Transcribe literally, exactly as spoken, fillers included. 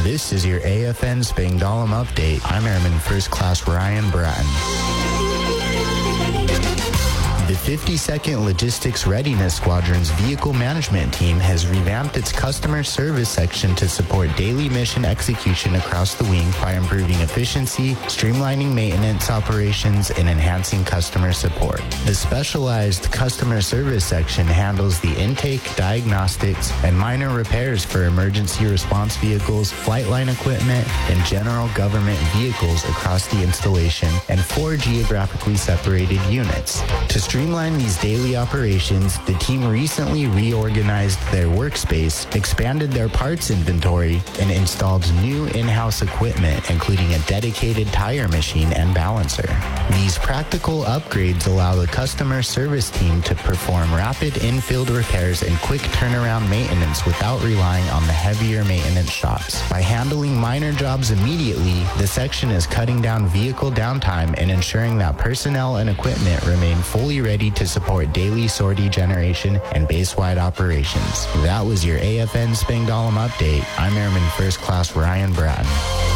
This is your A F N Spangdahlem update. I'm Airman First Class Ryan Bratton. The fifty-second Logistics Readiness Squadron's vehicle management team has revamped its customer service section to support daily mission execution across the wing by improving efficiency, streamlining maintenance operations, and enhancing customer support. The specialized customer service section handles the intake, diagnostics, and minor repairs for emergency response vehicles, flight line equipment, and general government vehicles across the installation and four geographically separated units. To streamline these daily operations, the team recently reorganized their workspace, expanded their parts inventory, and installed new in-house equipment, including a dedicated tire machine and balancer. These practical upgrades allow the customer service team to perform rapid in-field repairs and quick turnaround maintenance without relying on the heavier maintenance shops. By handling minor jobs immediately, the section is cutting down vehicle downtime and ensuring that personnel and equipment remain fully ready to support daily sortie generation and base-wide operations. That was your A F N Spangdahlem update. I'm Airman First Class Ryan Bratton.